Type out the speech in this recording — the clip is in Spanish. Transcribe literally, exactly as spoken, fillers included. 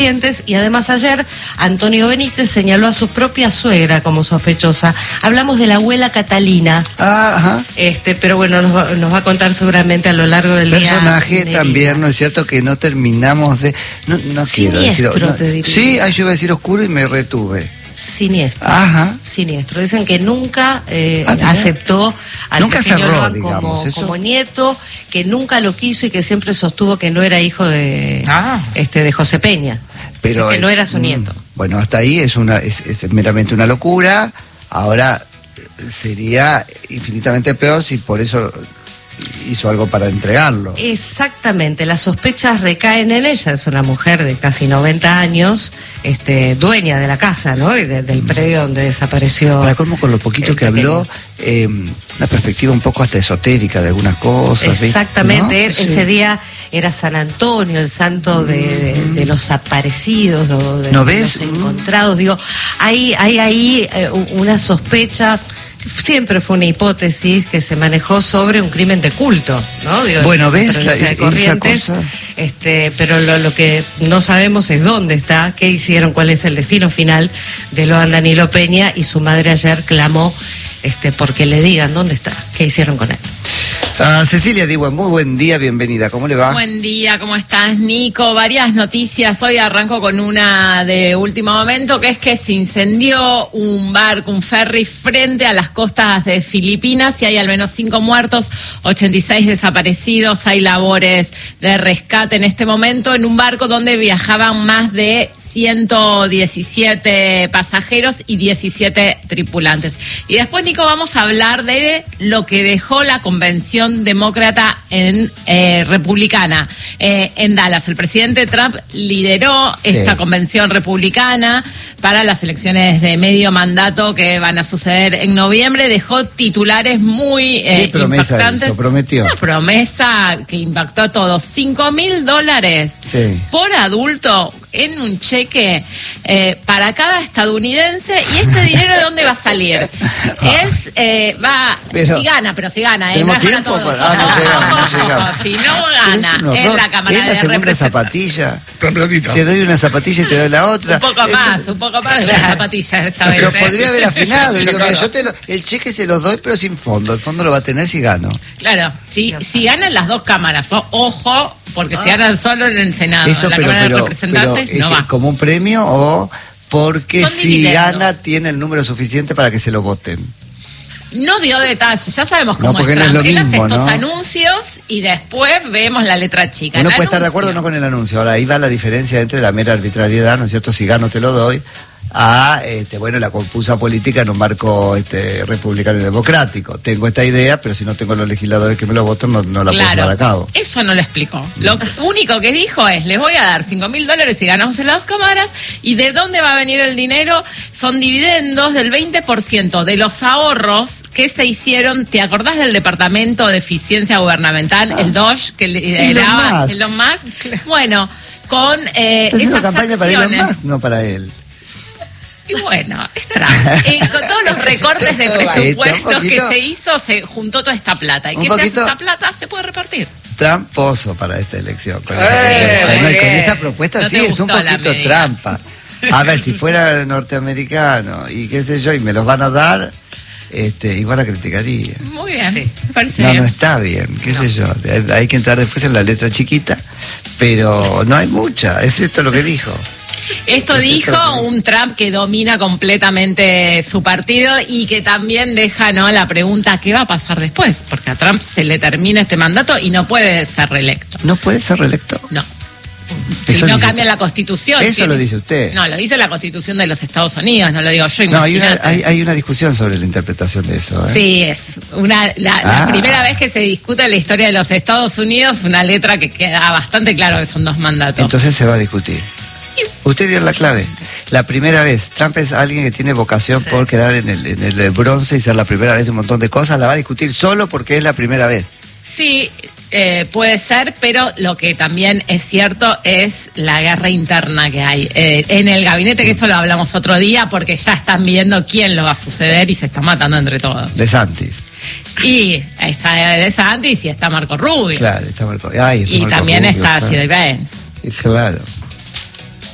Y además ayer Antonio Benítez señaló a su propia suegra como sospechosa. Hablamos de la abuela Catalina. Ah, ajá. Este, pero bueno, nos va, nos va a contar seguramente a lo largo del personaje día. Personaje también, ¿no es cierto? Que no terminamos de... No, no quiero decir... No, te diría. Sí, ahí yo iba a decir oscuro y me retuve. Siniestro. Ajá. Siniestro. Dicen que nunca eh, ah, aceptó al nunca señor cerró, como, digamos, eso. como nieto, que nunca lo quiso y que siempre sostuvo que no era hijo de, ah. este, de José Peña. Pero que no era su mm, nieto. Bueno, hasta ahí es una es, es meramente una locura. Ahora sería infinitamente peor si por eso hizo algo para entregarlo. Exactamente, las sospechas recaen en ella. Es una mujer de casi noventa años, este, dueña de la casa, ¿no? Y de, del predio donde desapareció. Para colmo, con lo poquito que pequeño. habló, eh, una perspectiva un poco hasta esotérica de algunas cosas. Exactamente, ¿no? sí. Ese día era San Antonio, el santo de, de, de los aparecidos o de, ¿No de ves? los encontrados. Digo, hay, hay ahí eh, una sospecha. Siempre fue una hipótesis que se manejó sobre un crimen de culto, ¿no? Digo, bueno, ¿ves? La, de Corrientes, esa cosa. Este, pero lo, lo que no sabemos es dónde está, qué hicieron, cuál es el destino final de Loan Danilo Peña, y su madre ayer clamó este, porque le digan dónde está, qué hicieron con él. Uh, Cecilia Diwa, muy buen día, bienvenida, ¿cómo le va? Buen día, ¿cómo estás, Nico? Varias noticias, hoy arranco con una de último momento, que es que se incendió un barco, un ferry frente a las costas de Filipinas y hay al menos cinco muertos, ochenta y seis desaparecidos, hay labores de rescate en este momento en un barco donde viajaban más de ciento diecisiete pasajeros y diecisiete tripulantes. Y después, Nico, vamos a hablar de lo que dejó la convención demócrata en eh, republicana eh, en Dallas. El presidente Trump lideró esta sí. convención republicana para las elecciones de medio mandato que van a suceder en noviembre. Dejó titulares muy eh, ¿Qué promesa impactantes. Hizo? Prometió. Una promesa que impactó a todos. Cinco mil dólares sí. por adulto en un cheque eh, para cada estadounidense. ¿Y este dinero de dónde va a salir? Es, eh, va, pero, si gana, pero si gana, ¿eh? No es para todos. Ah, no llegamos, no llegamos. Si no gana, es la Cámara es la de segunda zapatilla. Te doy una zapatilla y te doy la otra. Un poco más, es, un poco más de la zapatilla esta vez. Pero ¿eh? podría haber afinado. Digo, mira, yo te lo, el cheque se los doy, pero sin fondo. El fondo lo va a tener si gano. Claro, si, si ganan las dos cámaras, o, ojo, porque ah. si ganan solo en el Senado, eso, la pero, Cámara pero, de Representantes, pero, no va. ¿Como un premio o porque Son si dividendos. Gana tiene el número suficiente para que se lo voten? No dio detalles, ya sabemos cómo no, porque es no Trump. es lo Él mismo, hace estos ¿no? anuncios y después vemos la letra chica. Uno el puede anuncio. estar de acuerdo o no con el anuncio. Ahora, ahí va la diferencia entre la mera arbitrariedad, ¿no es cierto? Si gano te lo doy, a este, bueno, la confusa política en un marco este, republicano y democrático. Tengo esta idea, pero si no tengo los legisladores que me lo voten, no, no la claro, puedo llevar a cabo. Eso no lo explicó. Lo único que dijo es, les voy a dar cinco mil dólares si ganamos en las dos cámaras. ¿Y de dónde va a venir el dinero? Son dividendos del veinte por ciento de los ahorros que se hicieron. ¿Te acordás del Departamento de Eficiencia Gubernamental, ah, el D O S H, que lideraba Elon Musk? Bueno, con eh, esas campaña acciones... para Elon Musk, no para él. Y bueno, es Trump. Eh, con todos los recortes de presupuestos que se hizo, se juntó toda esta plata. ¿Y qué se hace esta plata? Se puede repartir. Tramposo para esta elección. Con, eh, esa, con esa propuesta no sí es un poquito trampa. A ver, si fuera norteamericano y qué sé yo, y me los van a dar, este, igual la criticaría. Muy bien, sí, me parece no, bien. No está bien, qué no. sé yo. Hay que entrar después en la letra chiquita, pero no hay mucha. Es esto lo que dijo. Esto dijo un Trump que domina completamente su partido y que también deja, ¿no?, la pregunta ¿qué va a pasar después? Porque a Trump se le termina este mandato y no puede ser reelecto. ¿No puede ser reelecto? No. Si eso no dice, cambia la Constitución. Eso tiene, lo dice usted. No, lo dice la Constitución de los Estados Unidos, no lo digo yo. No, hay una, hay, hay una discusión sobre la interpretación de eso. ¿eh? Sí, es una la, ah. la primera vez que se discute la historia de los Estados Unidos, una letra que queda bastante claro que son dos mandatos. Entonces se va a discutir. Usted dio la clave. La primera vez. Trump es alguien que tiene vocación sí. por quedar en el, en el bronce y ser la primera vez de un montón de cosas. La va a discutir solo porque es la primera vez. Sí, eh, puede ser, pero lo que también es cierto es la guerra interna que hay eh, en el gabinete, que eso lo hablamos otro día, porque ya están viendo quién lo va a suceder y se está matando entre todos. DeSantis. Y está DeSantis y está Marco Rubio. Claro, está Marco. Ay, está y Marco también Rubio, está J D Vance. Claro.